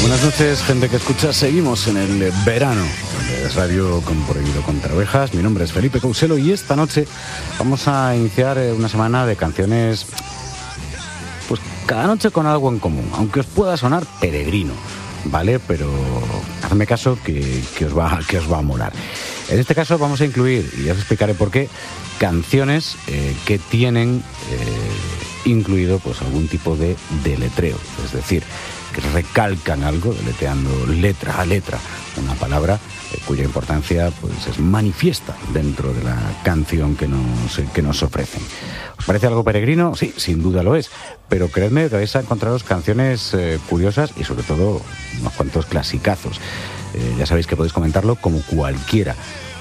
Buenas noches, gente que escucha. Seguimos en el verano de Radio con Prohibido contra Ovejas. Mi nombre es Felipe Couselo y esta noche vamos a iniciar una semana de canciones, pues cada noche con algo en común, aunque os pueda sonar peregrino, ¿vale? Pero hacedme caso que os va a molar. En este caso vamos a incluir, y ya os explicaré por qué, canciones que tienen incluido pues algún tipo de deletreo, es decir, que recalcan algo, deletreando letra a letra una palabra cuya importancia pues es manifiesta dentro de la canción que nos ofrecen. ¿Os parece algo peregrino? Sí, sin duda lo es, pero creedme que vais a encontraros canciones curiosas y sobre todo unos cuantos clasicazos. Ya sabéis que podéis comentarlo como cualquiera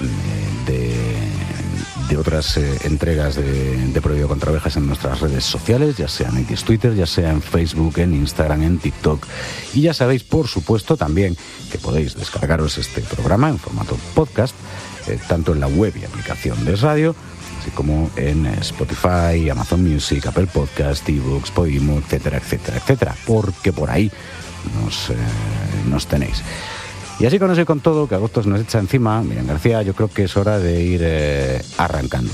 de otras entregas de Prohibido contra Ovejas en nuestras redes sociales, ya sea en X Twitter, ya sea en Facebook, en Instagram, en TikTok. Y ya sabéis, por supuesto, también que podéis descargaros este programa en formato podcast, tanto en la web y aplicación de radio, así como en Spotify, Amazon Music, Apple Podcast, eBooks, Podimo, etcétera, etcétera, etcétera, porque por ahí nos tenéis. Y así con eso y con todo, que agosto se nos echa encima, Miriam García, yo creo que es hora de ir arrancando.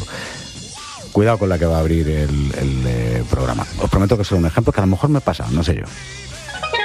Cuidado con la que va a abrir el programa. Os prometo que será un ejemplo que a lo mejor me pasa, no sé yo.